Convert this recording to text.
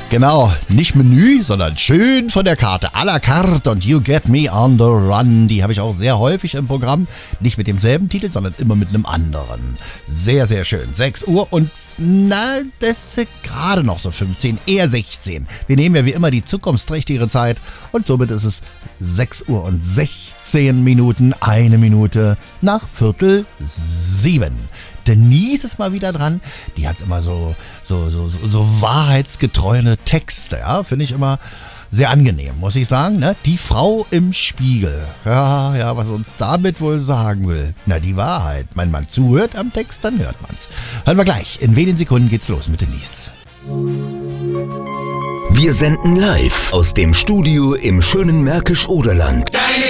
Genau, nicht Menü, sondern schön von der Karte. À la carte und You Get Me on the Run. Die habe ich auch sehr häufig im Programm. Nicht mit demselben Titel, sondern immer mit einem anderen. Sehr, sehr schön. 6 Uhr und das ist gerade noch so 15, eher 16. Wir nehmen ja wie immer die zukunftsträchtigere Zeit und somit ist es 6 Uhr und 16 Minuten, 1 Minute nach 6:45. Denise ist mal wieder dran. Die hat immer so wahrheitsgetreue Texte, ja, finde ich immer sehr angenehm, muss ich sagen, ne? Die Frau im Spiegel. Ja, was uns damit wohl sagen will. Na, die Wahrheit. Wenn man zuhört am Text, dann hört man's. Hören wir gleich. In wenigen Sekunden geht's los mit Denise. Wir senden live aus dem Studio im schönen Märkisch-Oderland.